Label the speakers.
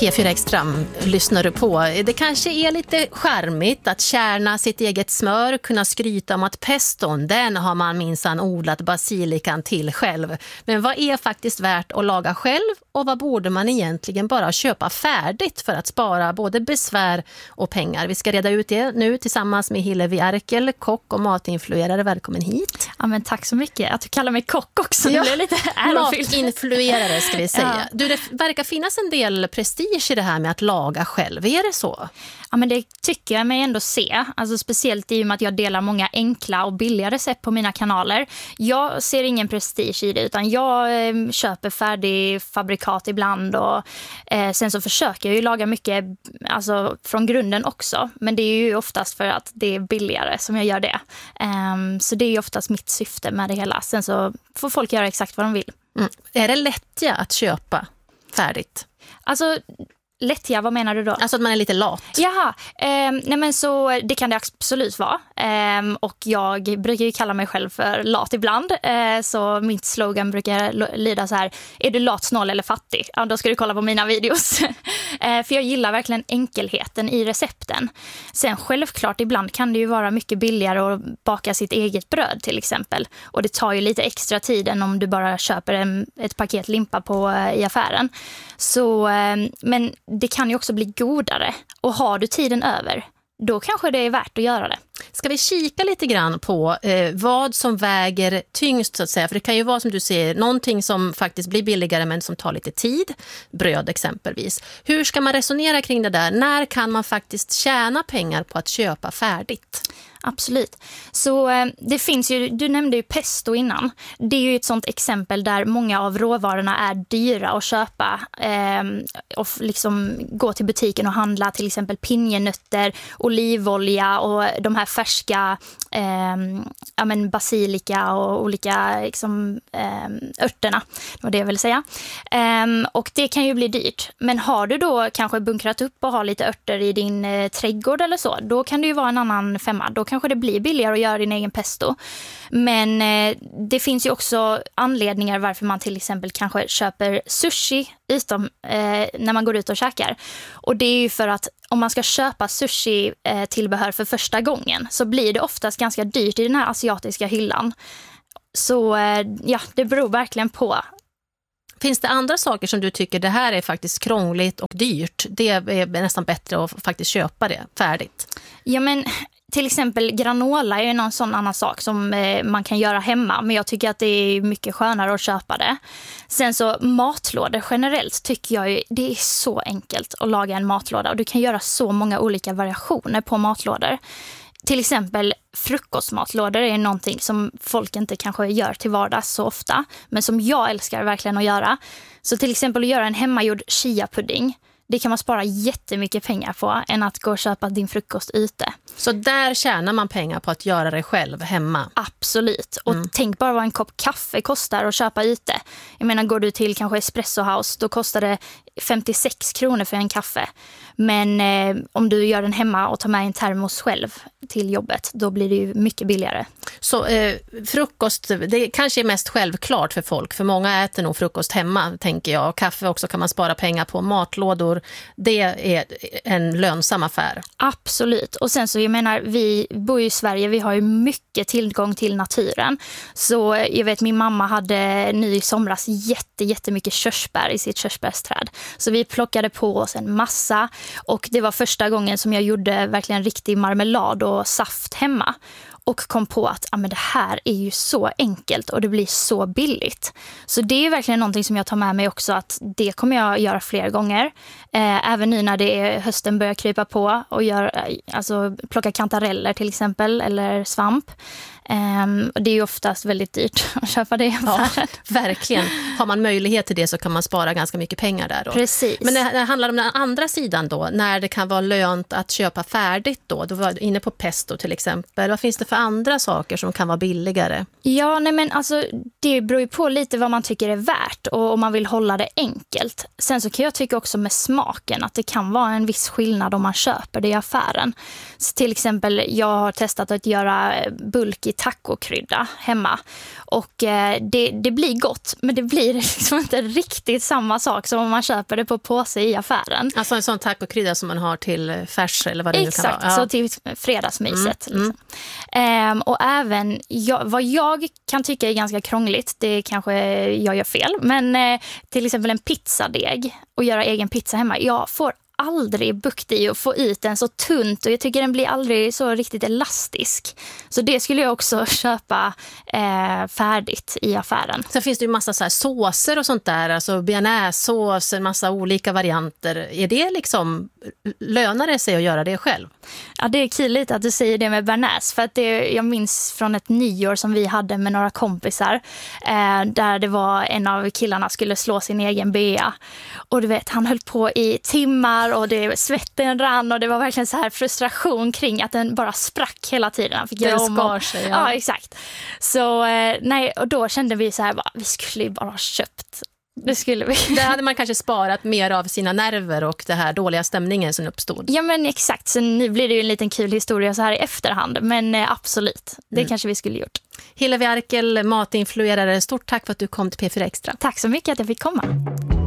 Speaker 1: P4 Extra lyssnar du på. Det kanske är lite charmigt att kärna sitt eget smör, kunna skryta om att peston, den har man minsann odlat basilikan till själv. Men vad är faktiskt värt att laga själv och vad borde man egentligen bara köpa färdigt för att spara både besvär och pengar? Vi ska reda ut det nu tillsammans med Hillevi Arkel, kock och matinfluerare. Välkommen hit.
Speaker 2: Ja, men tack så mycket. Att du kallar mig kock också. Det blir lite ärofyllt.
Speaker 1: Matinfluerare ska vi säga.
Speaker 2: Ja.
Speaker 1: Du, det verkar finnas en del prestige i det här med att laga själv. Är det så?
Speaker 2: Ja, men det tycker jag mig ändå se. Alltså speciellt i och med att jag delar många enkla och billiga recept på mina kanaler. Jag ser ingen prestige i det utan jag köper färdig fabrikat ibland och sen så försöker jag ju laga mycket alltså, från grunden också. Men det är ju oftast för att det är billigare som jag gör det. Så det är ju oftast mitt syfte med det hela. Sen så får folk göra exakt vad de vill.
Speaker 1: Är det lättja att köpa färdigt?
Speaker 2: Alltså lättja, vad menar du då?
Speaker 1: Alltså att man är lite lat.
Speaker 2: Jaha, nej men så det kan det absolut vara. Och jag brukar ju kalla mig själv för lat ibland. Så mitt slogan brukar lyda så här: är du lat, snål eller fattig? Ja, då ska du kolla på mina videos. För jag gillar verkligen enkelheten i recepten. Sen självklart, ibland kan det ju vara mycket billigare att baka sitt eget bröd till exempel. Och det tar ju lite extra tid än om du bara köper ett paket limpa i affären. Så, men det kan ju också bli godare. Och har du tiden över, då kanske det är värt att göra det.
Speaker 1: Ska vi kika lite grann på vad som väger tyngst så att säga? För det kan ju vara som du säger, någonting som faktiskt blir billigare men som tar lite tid. Bröd exempelvis. Hur ska man resonera kring det där? När kan man faktiskt tjäna pengar på att köpa färdigt?
Speaker 2: Absolut. Så det finns ju, du nämnde ju pesto innan. Det är ju ett sånt exempel där många av råvarorna är dyra att köpa och liksom gå till butiken och handla till exempel pinjenötter, olivolja och de här färska basilika och olika liksom, örterna. Det var det jag ville säga. Och det kan ju bli dyrt. Men har du då kanske bunkrat upp och har lite örter i din trädgård eller så, då kan det ju vara en annan femma. Då kanske det blir billigare att göra din egen pesto. Men det finns ju också anledningar varför man till exempel kanske köper sushi utom, när man går ut och käkar. Och det är ju för att om man ska köpa sushi-tillbehör för första gången så blir det oftast ganska dyrt i den här asiatiska hyllan. Så ja, det beror verkligen på.
Speaker 1: Finns det andra saker som du tycker det här är faktiskt krångligt och dyrt? Det är nästan bättre att faktiskt köpa det färdigt.
Speaker 2: Ja, men till exempel granola är ju någon sån annan sak som man kan göra hemma. Men jag tycker att det är mycket skönare att köpa det. Sen så matlådor generellt tycker jag ju, det är så enkelt att laga en matlåda. Och du kan göra så många olika variationer på matlådor. Till exempel frukostmatlådor är någonting som folk inte kanske gör till vardags så ofta. Men som jag älskar verkligen att göra. Så till exempel att göra en hemmagjord chia-pudding. Det kan man spara jättemycket pengar på än att gå och köpa din frukost ute.
Speaker 1: Så där tjänar man pengar på att göra det själv hemma?
Speaker 2: Absolut. Och tänk bara vad en kopp kaffe kostar att köpa ute. Jag menar, går du till kanske Espresso House, då kostar det 56 kronor för en kaffe. Men om du gör den hemma och tar med en termos själv till jobbet, då blir det ju mycket billigare.
Speaker 1: Så frukost, det kanske är mest självklart för folk. För många äter nog frukost hemma, tänker jag. Och kaffe också kan man spara pengar på. Matlådor, det är en lönsam affär. Absolut.
Speaker 2: Och sen så, jag menar, vi bor ju i Sverige, vi har ju mycket tillgång till naturen. Så jag vet, min mamma hade nu i somras jättemycket körsbär i sitt körsbärsträd. Så vi plockade på oss en massa. Och det var första gången som jag gjorde verkligen riktig marmelad och saft hemma. Och kom på att men det här är ju så enkelt och det blir så billigt. Så det är verkligen någonting som jag tar med mig också, att det kommer jag göra fler gånger. Även nu när det är hösten börjar krypa på och plocka kantareller till exempel eller svamp. Det är ju oftast väldigt dyrt att köpa det.
Speaker 1: Ja, verkligen. Har man möjlighet till det så kan man spara ganska mycket pengar där då.
Speaker 2: Precis.
Speaker 1: Men det handlar om den andra sidan då, när det kan vara lönt att köpa färdigt då. Du var inne på pesto till exempel. Vad finns det för andra saker som kan vara billigare?
Speaker 2: Ja, nej men alltså det beror ju på lite vad man tycker är värt och om man vill hålla det enkelt. Sen så kan jag tycka också med smaken att det kan vara en viss skillnad om man köper det i affären. Så till exempel, jag har testat att göra bulk i tacokrydda hemma. Och det blir gott, men det blir liksom inte riktigt samma sak som om man köper det på påse i affären.
Speaker 1: Alltså en sån tacokrydda som man har till färs eller vad det nu kan vara.
Speaker 2: Exakt, så till fredagsmyset. Liksom. Och även vad jag kan tycka är ganska krångligt, det kanske jag gör fel, men till exempel en pizzadeg och göra egen pizza hemma. Jag får aldrig bukt i att få ut den så tunt och jag tycker den blir aldrig så riktigt elastisk. Så det skulle jag också köpa färdigt i affären.
Speaker 1: Sen finns det ju massa så här såser och sånt där, alltså bearnaisesås, en massa olika varianter. Är det liksom, lönar det sig att göra det själv?
Speaker 2: Ja, det är kul att du säger det med bearnaise, för att jag minns från ett nyår som vi hade med några kompisar där det var en av killarna skulle slå sin egen bea och du vet, han höll på i timmar och svetten rann och det var verkligen så här frustration kring att den bara sprack hela tiden. Han fick
Speaker 1: den skar sig.
Speaker 2: Ja, exakt. Så nej, och då kände vi så här, vi skulle ju bara ha köpt. Det skulle vi.
Speaker 1: Där hade man kanske sparat mer av sina nerver och det här dåliga stämningen som uppstod.
Speaker 2: Ja, men exakt. Så nu blir det ju en liten kul historia så här i efterhand. Men absolut, det kanske vi skulle gjort.
Speaker 1: Hillevi Arkel, matinfluerare, stort tack för att du kom till P4 Extra.
Speaker 2: Tack så mycket att jag fick komma.